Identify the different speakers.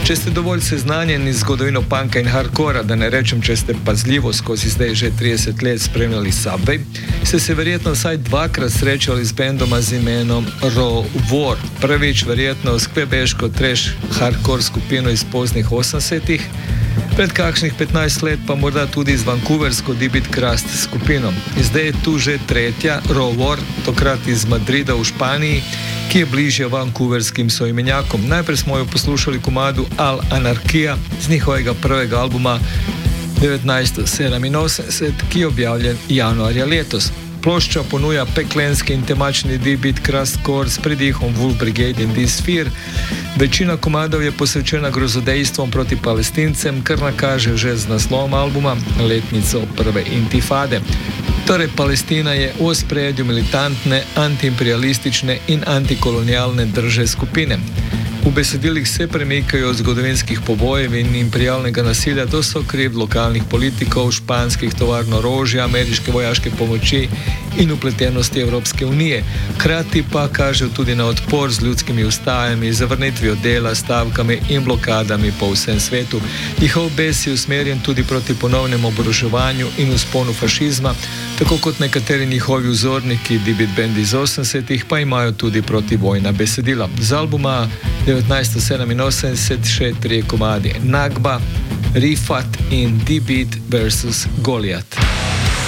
Speaker 1: Če ste dovolj seznanjeni z zgodovino punka in hardcora, da ne rečem, če ste pazljivo skozi zdaj že 30 let spremljali Subway, ste se verjetno vsaj dvakrat srečali z bendoma z imenom Raw War. Prvič verjetno s kvebeško trash hardcore skupino iz poznih 80-ih, pred kakšnih 15 let pa morda tudi z vancouversko Dibit Crust skupino. Zdaj je tu že tretja, Raw War, tokrat iz Madrida v Španiji, ki je bližje vancouverskim soimenjakom. Najprej smo jo poslušali komadu Al Anarkija z njihovega prvega albuma 1987, ki je objavljen januarja letos. Plošča ponuja peklenski in temačni Dibit Crust core s pridihom Wolf Brigade in This Fear. Večina komadov je posvečena grozodejstvom proti Palestincem, kar nakaže že z naslovom albuma, letnico prve intifade. Torej, Palestina je v ospredju militantne, antiimperialistične in antikolonialne drže skupine. V besedilih se premikajo od zgodovinskih pobojev in imperialnega nasilja do sokriv lokalnih politikov, španskih tovarn orožja, ameriške vojaške pomoči in vpletenosti Evropske unije. Hkrati pa kažejo tudi na odpor z ljudskimi ustajami, zavrnitvijo dela, stavkami in blokadami po vsem svetu. Njihov bes je usmerjen tudi proti ponovnemu oboroževanju in vzponu fašizma, tako kot nekateri njihovi vzorniki, Dibit Band iz 80-ih, pa imajo tudi protivojna besedila. Z albuma 1987 še 3 komadi: Nagba, Rifat in Dibit vs. Goliat.